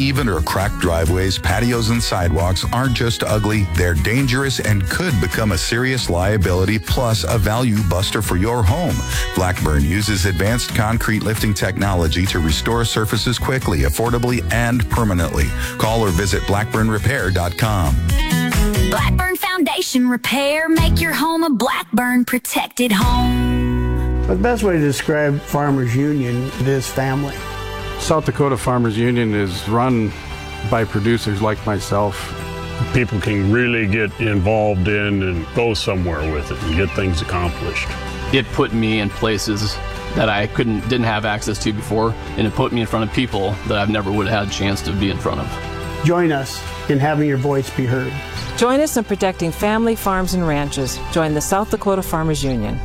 Uneven or cracked driveways, patios, and sidewalks aren't just ugly, they're dangerous and could become a serious liability plus a value buster for your home. Blackburn uses advanced concrete lifting technology to restore surfaces quickly, affordably, and permanently. Call or visit blackburnrepair.com. Blackburn Foundation Repair. Make your home a Blackburn protected home. The best way to describe Farmers Union is family. South Dakota Farmers Union is run by producers like myself. People can really get involved in and go somewhere with it and get things accomplished. It put me in places that I didn't have access to before, and it put me in front of people that I've never would have had a chance to be in front of. Join us in having your voice be heard. Join us in protecting family farms and ranches. Join the South Dakota Farmers Union.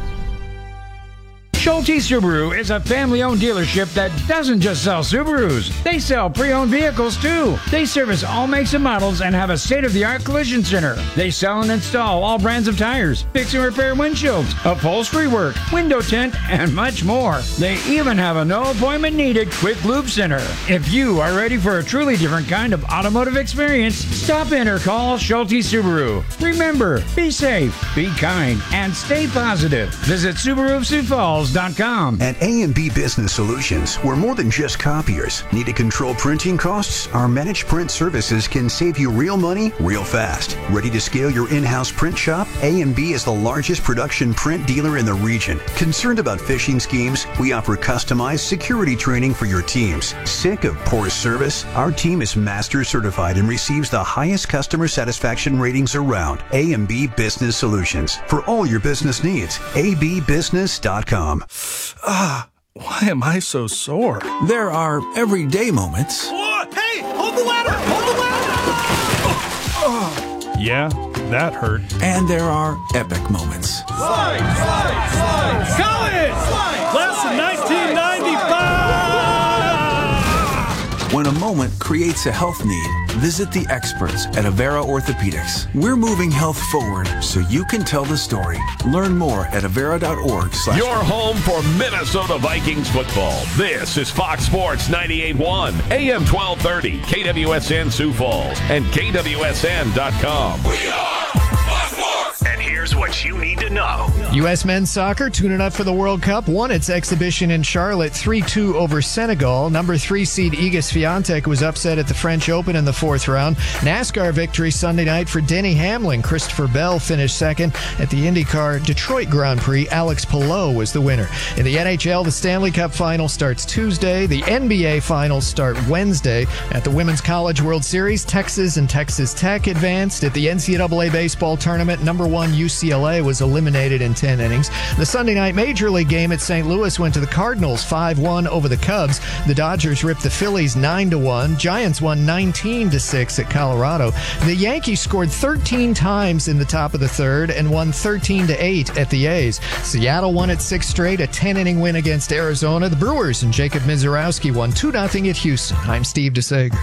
Schulte Subaru is a family-owned dealership that doesn't just sell Subarus. They sell pre-owned vehicles, too. They service all makes and models and have a state-of-the-art collision center. They sell and install all brands of tires, fix and repair windshields, upholstery work, window tint, and much more. They even have a no-appointment-needed quick lube center. If you are ready for a truly different kind of automotive experience, stop in or call Schulte Subaru. Remember, be safe, be kind, and stay positive. Visit Subaru of Sioux Falls. At A&B Business Solutions, we're more than just copiers. Need to control printing costs? Our managed print services can save you real money, real fast. Ready to scale your in-house print shop? A&B is the largest production print dealer in the region. Concerned about phishing schemes? We offer customized security training for your teams. Sick of poor service? Our team is master certified and receives the highest customer satisfaction ratings around. A&B Business Solutions. For all your business needs, abbusiness.com. Why am I so sore? There are everyday moments. Whoa, hey, hold the ladder! Hold the ladder! Yeah, that hurt. And there are epic moments. Slide! College! Class of 1995! When a moment creates a health need, visit the experts at Avera Orthopedics. We're moving health forward so you can tell the story. Learn more at avera.org. Your home for Minnesota Vikings football. This is Fox Sports 98.1, AM 1230, KWSN Sioux Falls, and KWSN.com. We are Fox Sports! And here's what you need to know. U.S. men's soccer tuning up for the World Cup won its exhibition in Charlotte 3-2 over Senegal. Number 3 seed Igor Swiatek was upset at the French Open in the fourth round. NASCAR victory Sunday night for Denny Hamlin. Christopher Bell finished second at the IndyCar Detroit Grand Prix. Alex Palou was the winner. In the NHL, the Stanley Cup Final starts Tuesday. The NBA Finals start Wednesday. At the Women's College World Series, Texas and Texas Tech advanced. At the NCAA Baseball Tournament, number 1 UCLA was eliminated in 10 innings. The Sunday night Major League game at St. Louis went to the Cardinals 5-1 over the Cubs. The Dodgers ripped the Phillies 9-1. Giants won 19-6 at Colorado. The Yankees scored 13 times in the top of the third and won 13-8 at the A's. Seattle won its 6th straight, a 10-inning win against Arizona. The Brewers and Jacob Mizorowski won 2-0 at Houston. I'm Steve DeSager.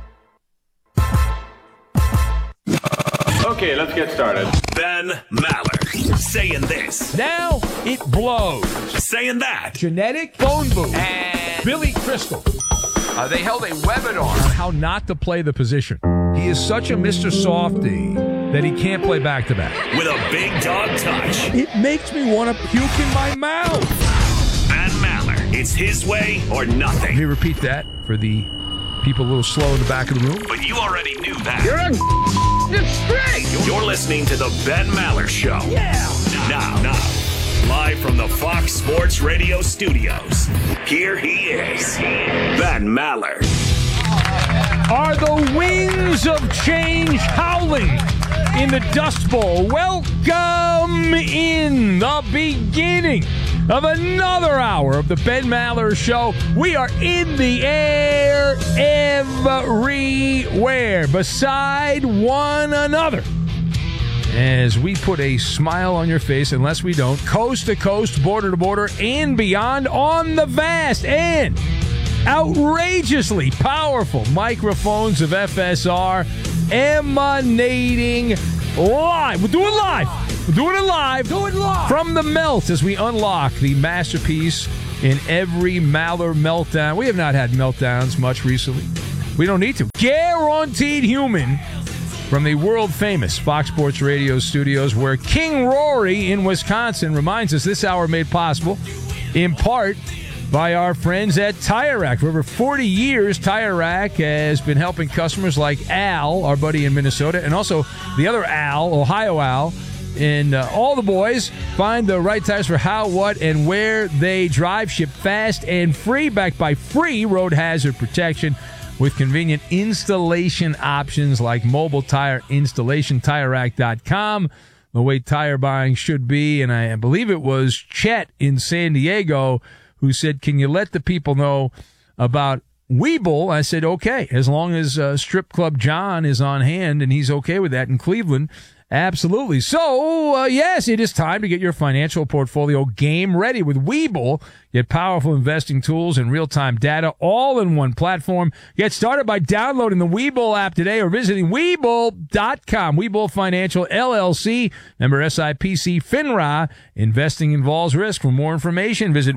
Okay, let's get started. Ben Maller saying this. Now it blows. Saying that. Genetic phone booth. And Billy Crystal. They held a webinar on how not to play the position. He is such a Mr. Softy that he can't play back-to-back. With a big dog touch. It makes me want to puke in my mouth. Ben Maller. It's his way or nothing. Let me repeat that for the people a little slow in the back of the room. But you already knew that. You're straight. You're listening to the Ben Maller Show. Yeah. Now, live from the Fox Sports Radio studios, here he is, Ben Maller. Are the winds of change howling in the Dust Bowl? Welcome in the beginning of another hour of the Ben Maller Show. We are in the air everywhere beside one another as we put a smile on your face, unless we don't, coast to coast, border to border, and beyond on the vast and outrageously powerful microphones of FSR emanating live. We'll do it live. We're doing it live. Do it live. From the melt as we unlock the masterpiece in every Maller meltdown. We have not had meltdowns much recently. We don't need to. Guaranteed Human from the world-famous Fox Sports Radio studios, where King Rory in Wisconsin reminds us this hour made possible in part by our friends at Tire Rack. For over 40 years, Tire Rack has been helping customers like Al, our buddy in Minnesota, and also the other Al, Ohio Al, and all the boys find the right tires for how, what, and where they drive. Ship fast and free, backed by free road hazard protection with convenient installation options like mobile tire installation. TireRack.com, the way tire buying should be. And I believe it was Chet in San Diego who said, can you let the people know about Weeble? I said, okay, as long as Strip Club John is on hand and he's okay with that in Cleveland. Absolutely. So, yes, it is time to get your financial portfolio game ready with Weeble. Get powerful investing tools and real-time data all in one platform. Get started by downloading the Weeble app today or visiting Weeble.com. Weeble Financial, LLC, member SIPC, FINRA. Investing involves risk. For more information, visit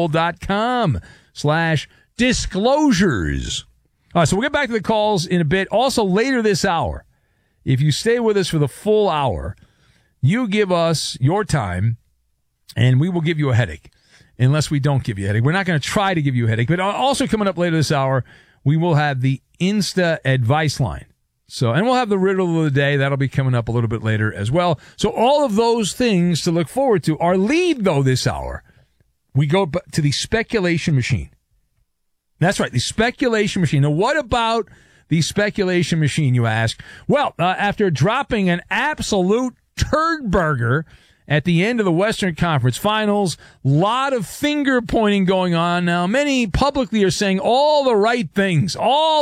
Weeble.com/disclosures. All right, so we'll get back to the calls in a bit. Also, later this hour, if you stay with us for the full hour, you give us your time, and we will give you a headache, unless we don't give you a headache. We're not going to try to give you a headache. But also coming up later this hour, we will have the Insta advice line. And we'll have the riddle of the day. That'll be coming up a little bit later as well. So all of those things to look forward to. Our lead, though, this hour, we go to the speculation machine. That's right, the speculation machine. Now, what about the speculation machine, you ask? Well, after dropping an absolute turd burger at the end of the Western Conference Finals, a lot of finger pointing going on. Now, many publicly are saying all of the right things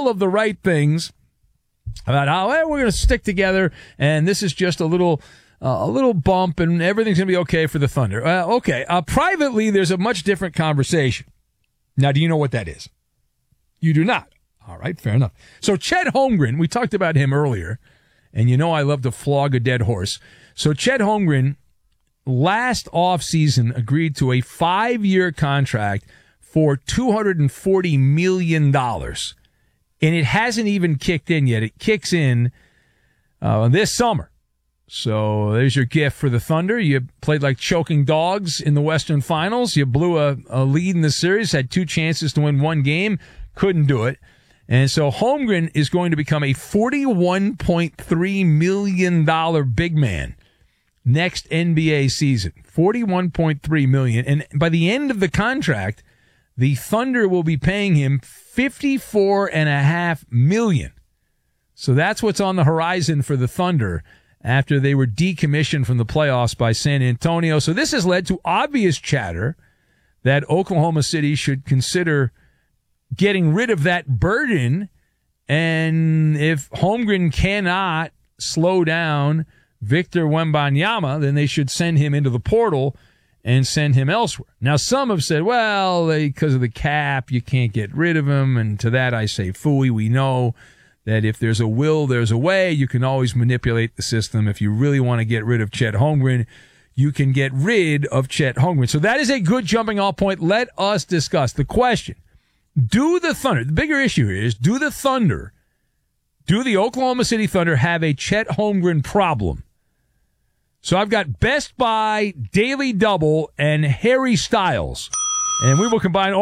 about how we're going to stick together, and this is just a little bump, and everything's going to be okay for the Thunder. Okay. Privately, there's a much different conversation. Now, do you know what that is? You do not. All right, fair enough. So Chet Holmgren, we talked about him earlier, and you know I love to flog a dead horse. So Chet Holmgren, last offseason, agreed to a 5-year contract for $240 million. And it hasn't even kicked in yet. It kicks in this summer. So there's your gift for the Thunder. You played like choking dogs in the Western Finals. You blew a lead in the series, had 2 chances to win 1 game, couldn't do it. And so Holmgren is going to become a $41.3 million big man next NBA season. $41.3 million. And by the end of the contract, the Thunder will be paying him $54.5 million. So that's what's on the horizon for the Thunder after they were decommissioned from the playoffs by San Antonio. So this has led to obvious chatter that Oklahoma City should consider getting rid of that burden. And if Holmgren cannot slow down Victor Wembanyama, then they should send him into the portal and send him elsewhere. Now, some have said, well, because of the cap, you can't get rid of him. And to that, I say, phooey. We know that if there's a will, there's a way. You can always manipulate the system. If you really want to get rid of Chet Holmgren, you can get rid of Chet Holmgren. So that is a good jumping off point. Let us discuss the question. Do the Thunder, the bigger issue here is, do the Oklahoma City Thunder have a Chet Holmgren problem? So I've got Best Buy, Daily Double, and Harry Styles. And we will combine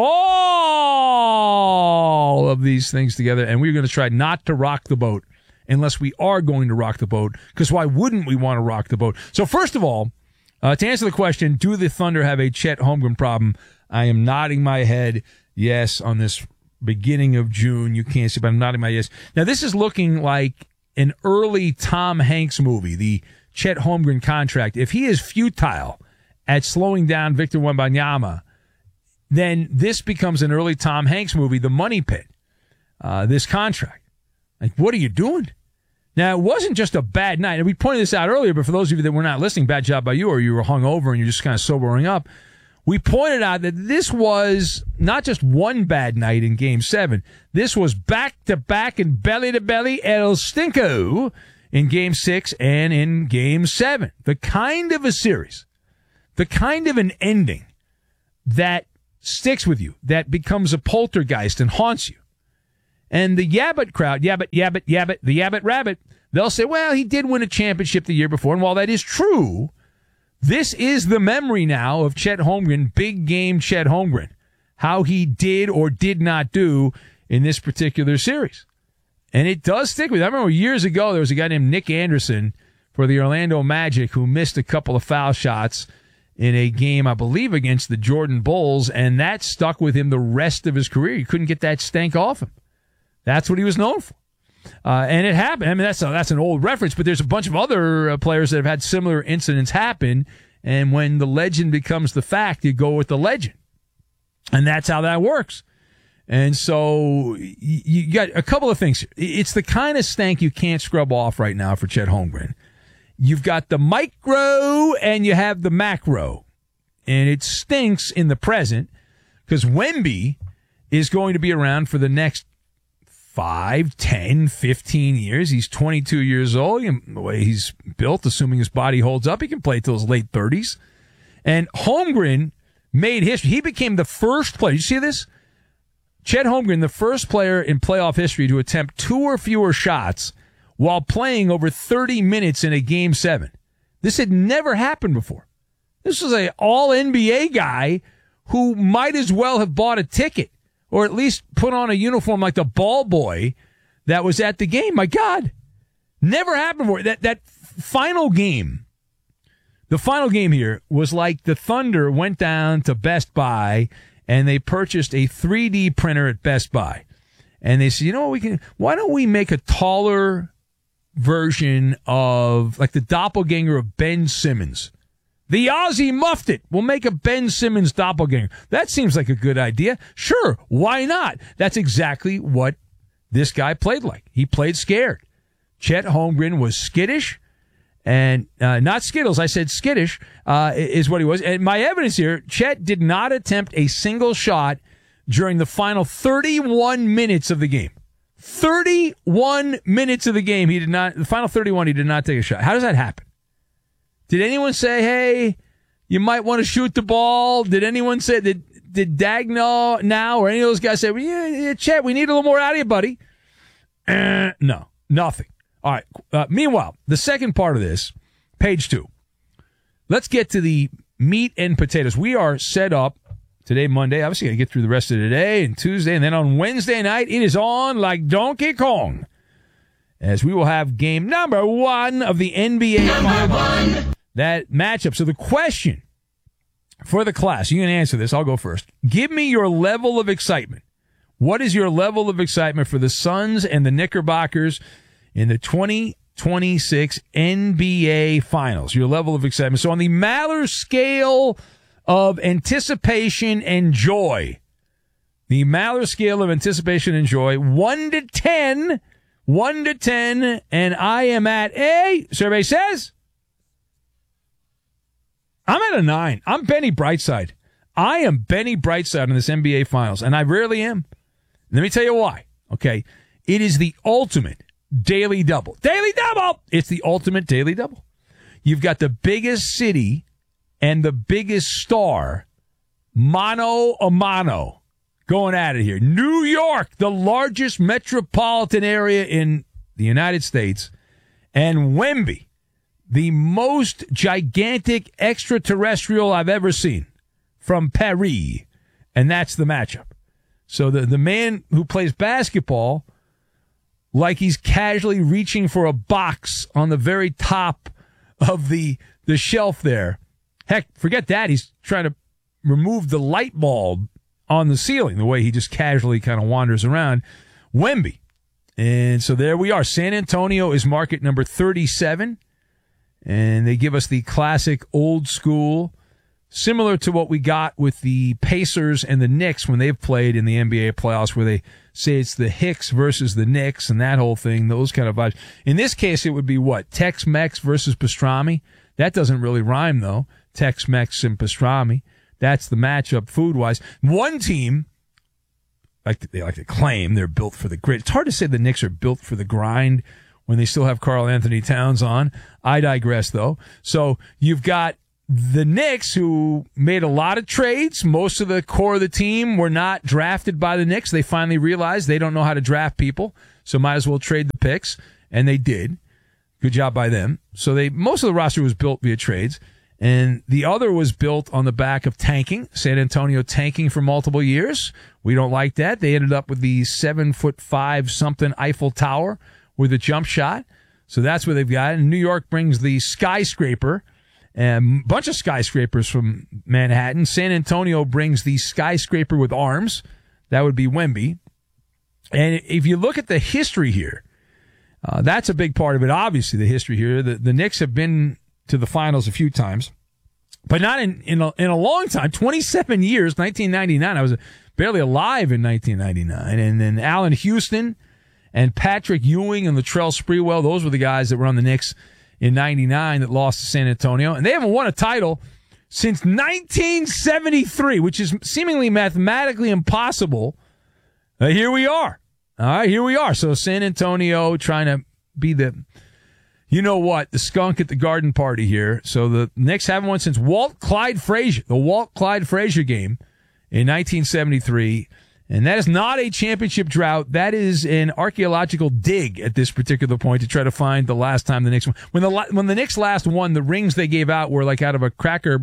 all of these things together, and we're going to try not to rock the boat unless we are going to rock the boat, because why wouldn't we want to rock the boat? So first of all, to answer the question, do the Thunder have a Chet Holmgren problem? I am nodding my head yes on this beginning of June. You can't see, but I'm nodding my yes. Now, this is looking like an early Tom Hanks movie, the Chet Holmgren contract. If he is futile at slowing down Victor Wembanyama, then this becomes an early Tom Hanks movie, The Money Pit, this contract. Like, what are you doing? Now, it wasn't just a bad night. And we pointed this out earlier, but for those of you that were not listening, bad job by you, or you were hungover and you're just kind of sobering up. We pointed out that this was not just one bad night in Game 7. This was back-to-back and belly-to-belly El Stinko in Game 6 and in Game 7. The kind of a series, the kind of an ending that sticks with you, that becomes a poltergeist and haunts you. And the Yabbit crowd, Yabbit, the Yabbit Rabbit, they'll say, well, he did win a championship the year before. And while that is true, this is the memory now of Chet Holmgren, big game Chet Holmgren, how he did or did not do in this particular series. And it does stick with me. I remember years ago, there was a guy named Nick Anderson for the Orlando Magic who missed a couple of foul shots in a game, I believe, against the Jordan Bulls, and that stuck with him the rest of his career. He couldn't get that stank off him. That's what he was known for. And it happened. I mean, that's an old reference, but there's a bunch of other players that have had similar incidents happen, and when the legend becomes the fact, you go with the legend. And that's how that works. And so you got a couple of things. It's the kind of stank you can't scrub off right now for Chet Holmgren. You've got the micro and you have the macro. And it stinks in the present because Wemby is going to be around for the next 5, 10, 15 years. He's 22 years old. The way he's built, assuming his body holds up, he can play till his late 30s. And Holmgren made history. He became the first player. You see this? Chet Holmgren, the first player in playoff history to attempt 2 or fewer shots while playing over 30 minutes in a Game 7. This had never happened before. This was an all-NBA guy who might as well have bought a ticket or at least put on a uniform like the ball boy that was at the game. My God. Never happened before. That final game, the final game here was like the Thunder went down to Best Buy and they purchased a 3D printer at Best Buy. And they said, you know what, why don't we make a taller version of like the doppelganger of Ben Simmons? The Aussie muffed it. We'll make a Ben Simmons doppelganger. That seems like a good idea. Sure, why not? That's exactly what this guy played like. He played scared. Chet Holmgren was skittish. And not Skittles, I said skittish is what he was. And my evidence here, Chet did not attempt a single shot during the final 31 minutes of the game. 31 minutes of the game, the final 31, he did not take a shot. How does that happen? Did anyone say, hey, you might want to shoot the ball? Did anyone say, did Dagno now or any of those guys say, well, yeah, Chet, we need a little more out of you, buddy? No, nothing. All right. Meanwhile, the second part of this, page 2. Let's get to the meat and potatoes. We are set up today, Monday. Obviously, got to get through the rest of today and Tuesday. And then on Wednesday night, it is on like Donkey Kong, as we will have game number 1 of the NBA Finals. That matchup. So the question for the class, you can answer this. I'll go first. Give me your level of excitement. What is your level of excitement for the Suns and the Knickerbockers in the 2026 NBA Finals? Your level of excitement. So on the Maller scale of anticipation and joy, the Maller scale of anticipation and joy, 1 to 10, and I am at a, survey says, I'm at a 9. I'm Benny Brightside. I am Benny Brightside in this NBA Finals, and I rarely am. Let me tell you why. Okay. It is the ultimate daily double. Daily double! It's the ultimate daily double. You've got the biggest city and the biggest star, mano a mano, going at it here. New York, the largest metropolitan area in the United States, and Wemby, the most gigantic extraterrestrial I've ever seen, from Paris. And that's the matchup. So the man who plays basketball like he's casually reaching for a box on the very top of the shelf there. Heck, forget that. He's trying to remove the light bulb on the ceiling, the way he just casually kind of wanders around. Wemby. And so there we are. San Antonio is market number 37. And they give us the classic old school, similar to what we got with the Pacers and the Knicks when they've played in the NBA playoffs, where they say it's the Hicks versus the Knicks and that whole thing, those kind of vibes. In this case, it would be what? Tex-Mex versus pastrami? That doesn't really rhyme, though. Tex-Mex and pastrami. That's the matchup food-wise. One team, they like to claim they're built for the grit. It's hard to say the Knicks are built for the grind when they still have Karl Anthony Towns on. I digress, though. So you've got the Knicks, who made a lot of trades, most of the core of the team were not drafted by the Knicks. They finally realized they don't know how to draft people, so might as well trade the picks, and they did. Good job by them. So most of the roster was built via trades, and the other was built on the back of tanking. San Antonio tanking for multiple years. We don't like that. They ended up with the 7'5" something Eiffel Tower with a jump shot. So that's what they've got. And New York brings the skyscraper, and a bunch of skyscrapers from Manhattan. San Antonio brings the skyscraper with arms. That would be Wemby. And if you look at the history here, that's a big part of it. Obviously, the history here. The Knicks have been to the finals a few times, but not in a long time. 27 years, 1999. I was barely alive in 1999. And then Allen Houston and Patrick Ewing and Latrell Sprewell, those were the guys that were on the Knicks in 99 that lost to San Antonio. And they haven't won a title since 1973, which is seemingly mathematically impossible. Here we are. All right, here we are. So San Antonio trying to be the skunk at the garden party here. So the Knicks haven't won since Walt Clyde Frazier, the Walt Clyde Frazier game in 1973. And that is not a championship drought. That is an archaeological dig at this particular point to try to find the last time the Knicks won. When the Knicks last won, the rings they gave out were like out of a cracker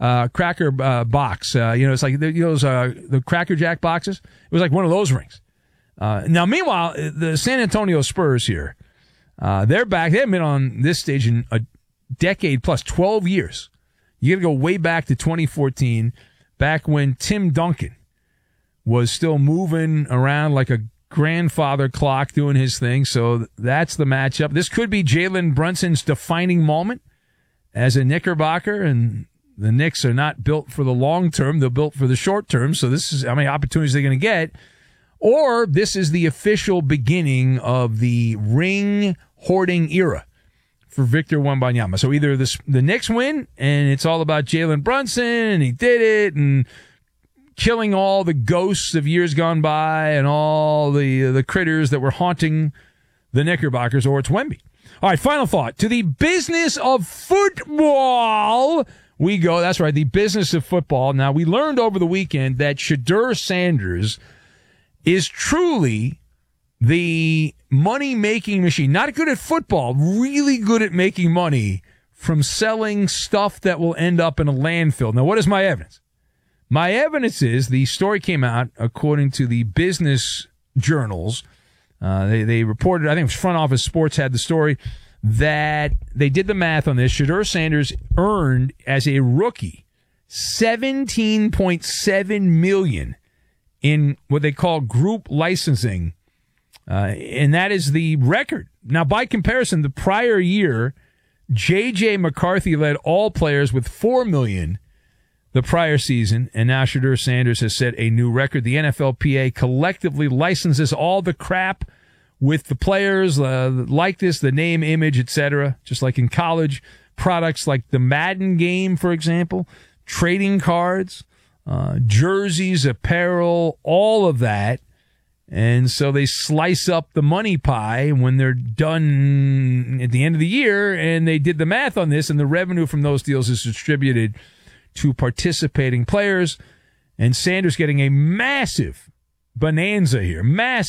box. It's like the Cracker Jack boxes. It was like one of those rings. Now, meanwhile, the San Antonio Spurs here, they're back. They haven't been on this stage in a decade plus, 12 years. You got to go way back to 2014, back when Tim Duncan was still moving around like a grandfather clock doing his thing. So that's the matchup. This could be Jalen Brunson's defining moment as a Knickerbocker, and the Knicks are not built for the long term. They're built for the short term. So this is how many opportunities they're going to get. Or this is the official beginning of the ring hoarding era for Victor Wembanyama. So either the Knicks win, and it's all about Jalen Brunson, and he did it, and killing all the ghosts of years gone by and all the critters that were haunting the Knickerbockers, or it's Wemby. All right, final thought. To the business of football we go. That's right, the business of football. Now, we learned over the weekend that Shedeur Sanders is truly the money-making machine. Not good at football, really good at making money from selling stuff that will end up in a landfill. Now, what is my evidence? My evidence is the story came out according to the business journals. They reported, I think it was Front Office Sports had the story, that they did the math on this. Shedeur Sanders earned as a rookie $17.7 million in what they call group licensing, and that is the record. Now, by comparison, the prior year, J.J. McCarthy led all players with $4 million the prior season, and now Shedeur Sanders has set a new record. The NFLPA collectively licenses all the crap with the players, like this, the name, image, etc., just like in college. Products like the Madden game, for example, trading cards, jerseys, apparel, all of that. And so they slice up the money pie when they're done at the end of the year, and they did the math on this, and the revenue from those deals is distributed to participating players, and Sanders getting a massive bonanza here,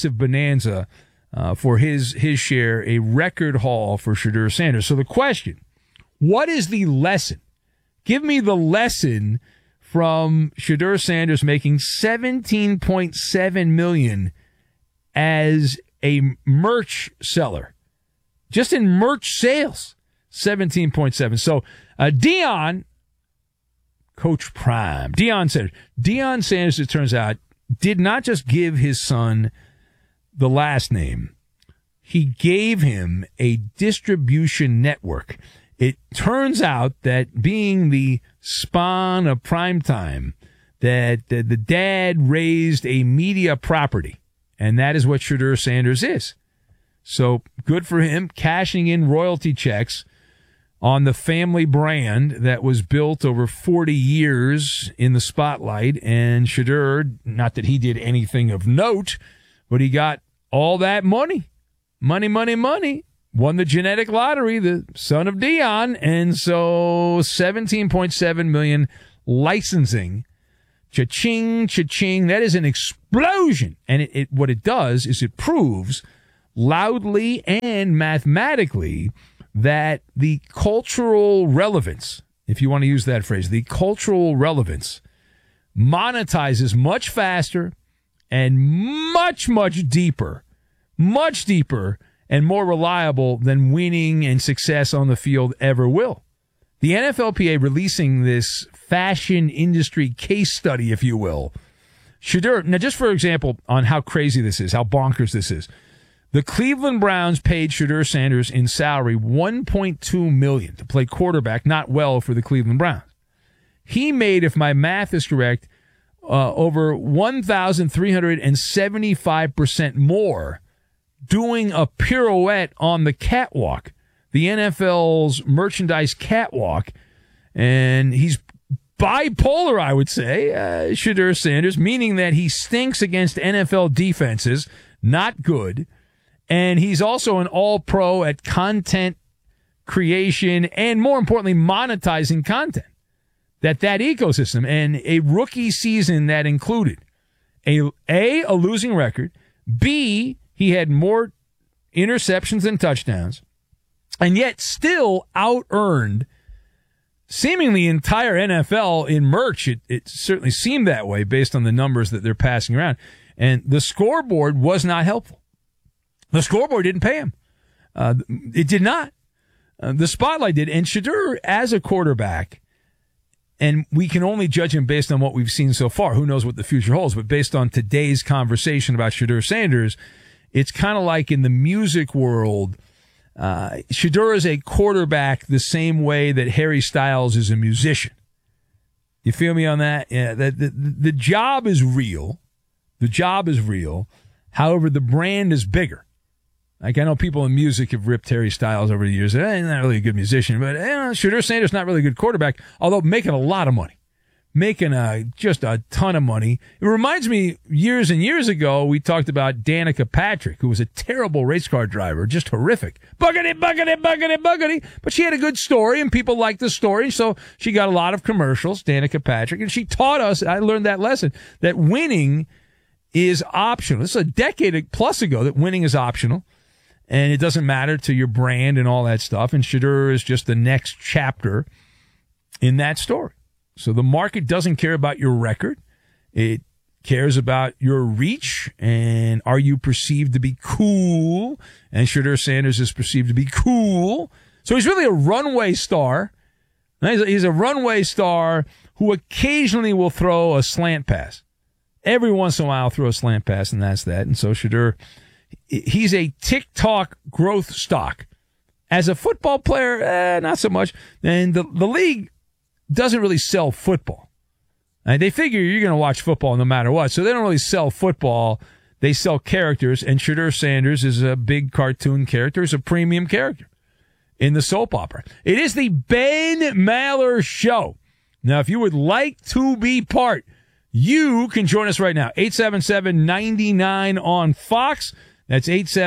for his share, a record haul for Shedeur Sanders. So the question, what is the lesson? Give me the lesson from Shedeur Sanders making $17.7 million as a merch seller. Just in merch sales, 17.7. So Deion, Coach Prime, Deion Sanders, it turns out, did not just give his son the last name. He gave him a distribution network. It turns out that being the spawn of primetime, that the dad raised a media property, and that is what Shedeur Sanders is. So good for him, cashing in royalty checks on the family brand that was built over 40 years in the spotlight. And Shedeur, not that he did anything of note, but he got all that money. won the genetic lottery, the son of Dion, and so $17.7 million licensing. Cha-ching, cha-ching. That is an explosion. And what it does is it proves loudly and mathematically that the cultural relevance, if you want to use that phrase, the cultural relevance monetizes much faster and much, much deeper and more reliable than winning and success on the field ever will. The NFLPA releasing this fashion industry case study, if you will. Shedeur, now just for example on how crazy this is, how bonkers this is. The Cleveland Browns paid Shedeur Sanders in salary $1.2 million to play quarterback, not well for the Cleveland Browns. He made, if my math is correct, over 1,375% more doing a pirouette on the catwalk, the NFL's merchandise catwalk. And he's bipolar, I would say, Shedeur Sanders, meaning that he stinks against NFL defenses, not good. And he's also an all-pro at content creation and, more importantly, monetizing content. That ecosystem, and a rookie season that included a losing record, B, he had more interceptions than touchdowns, and yet still out-earned seemingly entire NFL in merch. It certainly seemed that way based on the numbers that they're passing around. And the scoreboard was not helpful. The scoreboard didn't pay him. It did not. The spotlight did. And Shedeur, as a quarterback, and we can only judge him based on what we've seen so far. Who knows what the future holds? But based on today's conversation about Shedeur Sanders, it's kind of like in the music world, Shedeur is a quarterback the same way that Harry Styles is a musician. You feel me on that? Yeah, the job is real. The job is real. However, the brand is bigger. Like, I know people in music have ripped Harry Styles over the years. He's not really a good musician, but Shedeur Sanders not really a good quarterback, although making a lot of money. Making just a ton of money. It reminds me, years and years ago, we talked about Danica Patrick, who was a terrible race car driver, just horrific. Buggity, buggity, buggity, buggity. But she had a good story, and people liked the story, so she got a lot of commercials, Danica Patrick, and she taught us, I learned that lesson, that winning is optional. This is a decade plus ago that winning is optional. And it doesn't matter to your brand and all that stuff. And Shedeur is just the next chapter in that story. So the market doesn't care about your record. It cares about your reach. And are you perceived to be cool? And Shedeur Sanders is perceived to be cool. So he's really a runway star. He's a runway star who occasionally will throw a slant pass. Every once in a while, throw a slant pass, and that's that. And so Shedeur, he's a TikTok growth stock. As a football player, not so much. And the league doesn't really sell football. And they figure you're going to watch football no matter what. So they don't really sell football. They sell characters. And Shedeur Sanders is a big cartoon character. He's a premium character in the soap opera. It is the Ben Maller Show. Now, if you would like to be part, you can join us right now. 877-99 on Fox. That's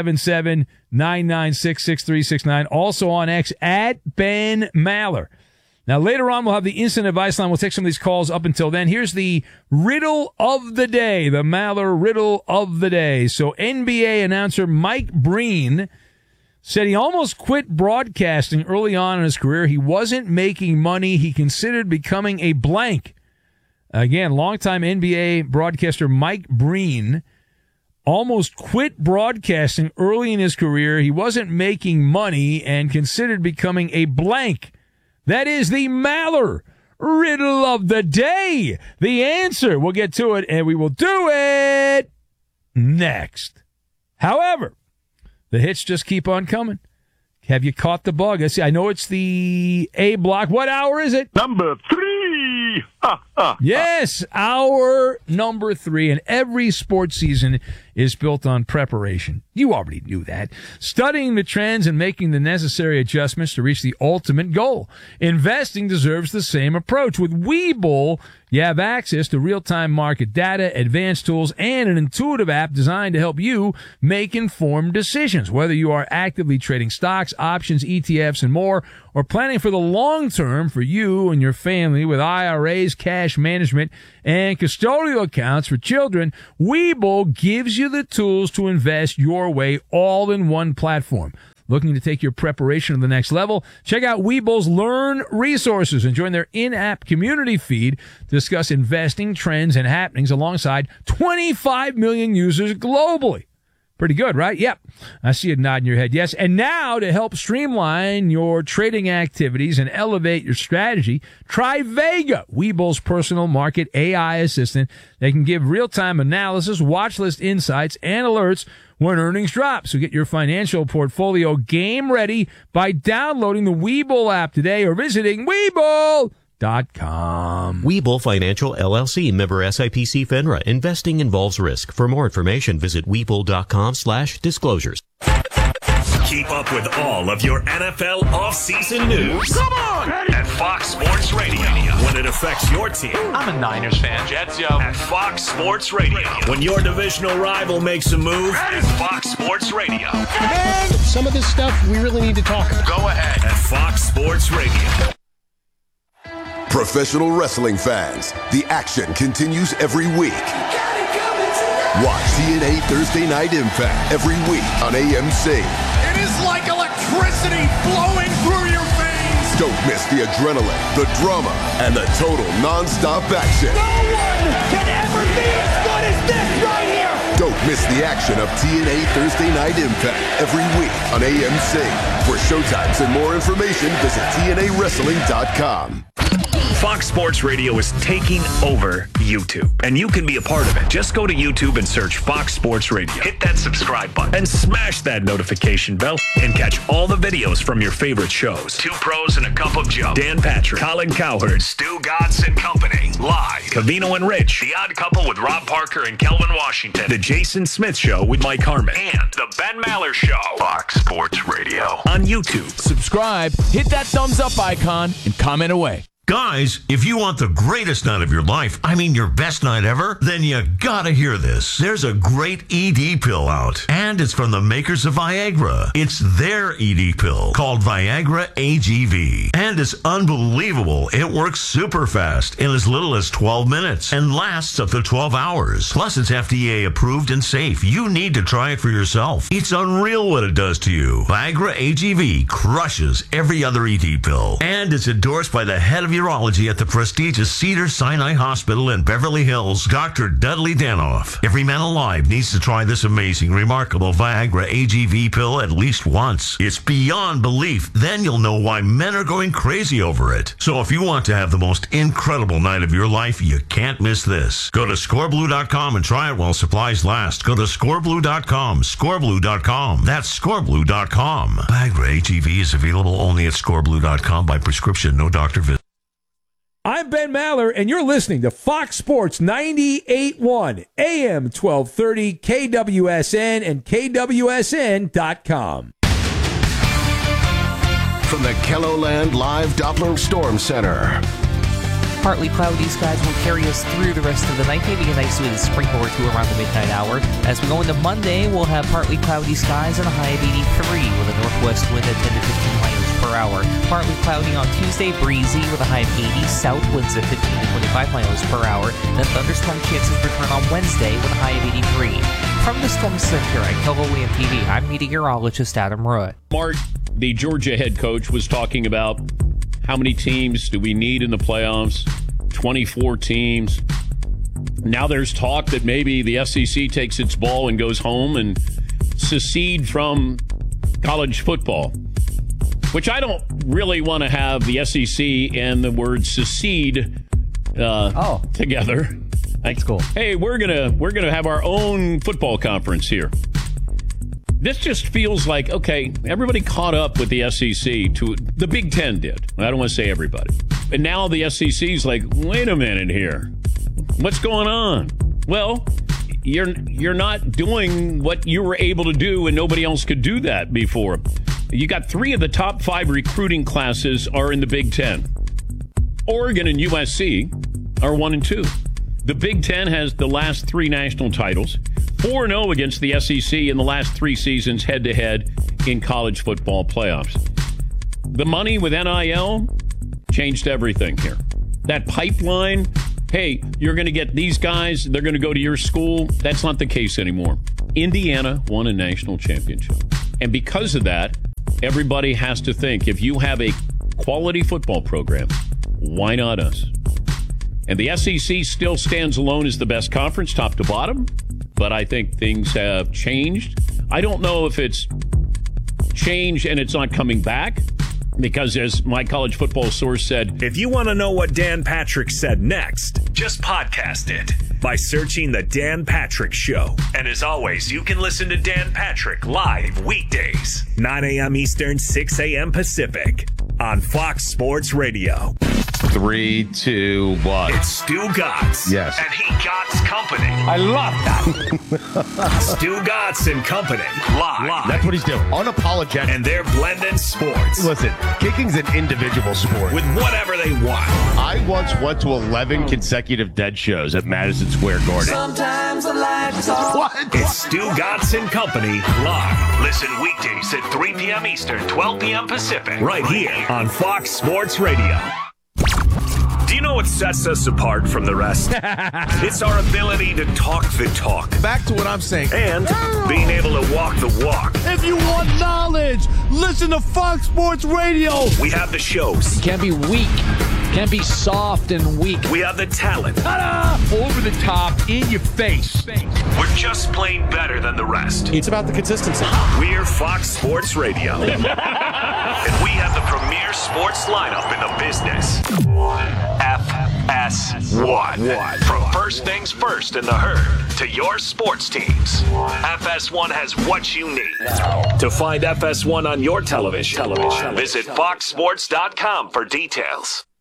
877-996-6369. Also on X at Ben Maller. Now, later on, we'll have the instant advice line. We'll take some of these calls up until then. Here's the riddle of the day, the Maller riddle of the day. So NBA announcer Mike Breen said he almost quit broadcasting early on in his career. He wasn't making money. He considered becoming a blank. Again, longtime NBA broadcaster Mike Breen almost quit broadcasting early in his career. He wasn't making money and considered becoming a blank. That is the Maller riddle of the day. The answer, we'll get to it, and we will do it next. However, the hits just keep on coming. Have you caught the bug? I know it's the A block. What hour is it? Number 3. Yes, hour number 3. And every sports season is built on preparation. You already knew that. Studying the trends and making the necessary adjustments to reach the ultimate goal. Investing deserves the same approach. With Webull, you have access to real-time market data, advanced tools, and an intuitive app designed to help you make informed decisions. Whether you are actively trading stocks, options, ETFs, and more, or planning for the long term for you and your family with IRAs, cash management, and custodial accounts for children, Webull gives you the tools to invest your way all in one platform. Looking to take your preparation to the next level? Check out Webull's Learn resources and join their in-app community feed to discuss investing trends and happenings alongside 25 million users globally. Pretty good, right? Yep. I see you nodding your head. Yes. And now to help streamline your trading activities and elevate your strategy, try Vega, Webull's personal market AI assistant. They can give real-time analysis, watch list insights, and alerts when earnings drop. So get your financial portfolio game ready by downloading the Webull app today or visiting Webull.com. Webull Financial LLC, member SIPC FINRA. Investing involves risk. For more information, visit Webull.com/disclosures. Keep up with all of your NFL offseason news. Come on! At Fox Sports Radio. When it affects your team. I'm a Niners fan, Jets, yo. At Fox Sports Radio. When your divisional rival makes a move. At Fox Sports Radio. Man, some of this stuff we really need to talk about. Go ahead. At Fox Sports Radio. Professional wrestling fans, the action continues every week. Watch TNA Thursday Night Impact every week on AMC. It is like electricity flowing through your veins. Don't miss the adrenaline, the drama, and the total non-stop action. No one can ever be as good as this right here. Don't miss the action of TNA Thursday Night Impact every week on AMC. For showtimes and more information, visit TNAWrestling.com. Fox Sports Radio is taking over YouTube, and you can be a part of it. Just go to YouTube and search Fox Sports Radio. Hit that subscribe button and smash that notification bell and catch all the videos from your favorite shows. Two Pros and a Cup of Joe, Dan Patrick, Colin Cowherd, Stu Godson and Company, Live, Covino and Rich, The Odd Couple with Rob Parker and Kelvin Washington, The Jason Smith Show with Mike Harmon, and The Ben Maller Show. Fox Sports Radio on YouTube. Subscribe, hit that thumbs up icon, and comment away. Guys, if you want the greatest night of your life, I mean your best night ever, then you gotta hear this. There's a great ED pill out, and it's from the makers of Viagra. It's their ED pill called Viagra AGV, and it's unbelievable. It works super fast in as little as 12 minutes and lasts up to 12 hours. Plus, it's FDA approved and safe. You need to try it for yourself. It's unreal what it does to you. Viagra AGV crushes every other ED pill, and it's endorsed by the head of urology at the prestigious Cedars-Sinai Hospital in Beverly Hills, Dr. Dudley Danoff. Every man alive needs to try this amazing, remarkable Viagra AGV pill at least once. It's beyond belief. Then you'll know why men are going crazy over it. So if you want to have the most incredible night of your life, you can't miss this. Go to scoreblue.com and try it while supplies last. Go to scoreblue.com, scoreblue.com. That's scoreblue.com. Viagra AGV is available only at scoreblue.com by prescription, no doctor visit. I'm Ben Maller, and you're listening to Fox Sports 98.1, AM 1230, KWSN, and KWSN.com. From the KELOLAND Live Doppler Storm Center. Partly cloudy skies will carry us through the rest of the night, maybe a nice with a sprinkle or two around the midnight hour. As we go into Monday, we'll have partly cloudy skies and a high of 83 with a northwest wind at 10 to 15 miles per hour. Partly cloudy on Tuesday, breezy with a high of 80, south winds at 15 to 25 miles per hour. Then thunderstorm chances return on Wednesday with a high of 83. From the Storm Center at KOVO TV, I'm meteorologist Adam Root. Mark, the Georgia head coach, was talking about how many teams do we need in the playoffs? 24 teams. Now there's talk that maybe the SEC takes its ball and goes home and secede from college football, which I don't really want to have the SEC and the word secede together. That's cool. Hey, we're gonna have our own football conference here. This just feels like, okay, everybody caught up with the SEC. The Big Ten did. I don't want to say everybody. And now the SEC's like, wait a minute here. What's going on? Well, you're not doing what you were able to do, and nobody else could do that before. You got 3 of the top 5 recruiting classes are in the Big Ten. Oregon and USC are 1 and 2. The Big Ten has the last 3 national titles, 4-0 against the SEC in the last 3 seasons head-to-head in college football playoffs. The money with NIL changed everything here. That pipeline, hey, you're going to get these guys, they're going to go to your school. That's not the case anymore. Indiana won a national championship. And because of that, everybody has to think, if you have a quality football program, why not us? And the SEC still stands alone as the best conference, top to bottom. But I think things have changed. I don't know if it's changed and it's not coming back. Because as my college football source said, if you want to know what Dan Patrick said next, just podcast it by searching The Dan Patrick Show. And as always, you can listen to Dan Patrick live weekdays, 9 a.m. Eastern, 6 a.m. Pacific on Fox Sports Radio. 3, 2, 1. It's Stu Gotts. Yes. And he Gotts Company. I love that. Stu Gotts and Company. Live. That's what he's doing. Unapologetic. And they're blending sports. Listen, kicking's an individual sport. With whatever they want. I once went to 11 consecutive dead shows at Madison Square Garden. Sometimes the lights off. What? It's Stu Gotts and Company live. Listen weekdays at 3 p.m. Eastern, 12 p.m. Pacific. Right here on Fox Sports Radio. Do you know what sets us apart from the rest? It's our ability to talk the talk. Back to what I'm saying. And being able to walk the walk. If you want knowledge, listen to Fox Sports Radio. We have the shows. You can't be weak. Can't be soft and weak. We have the talent. Ta-da! Over the top, in your face. We're just plain better than the rest. It's about the consistency. We're Fox Sports Radio. And we have the premier sports lineup in the business. FS1. From first things first in the herd to your sports teams, FS1 has what you need. To find FS1 on your television, visit foxsports.com for details.